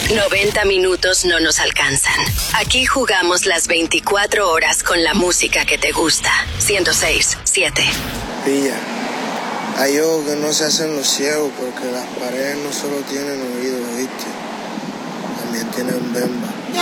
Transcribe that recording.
90 minutos no nos alcanzan. Aquí jugamos las 24 horas con la música que te gusta. 106.7. Pilla, hay ojos que no se hacen los ciegos porque las paredes no solo tienen oídos, ¿viste? También tienen bemba.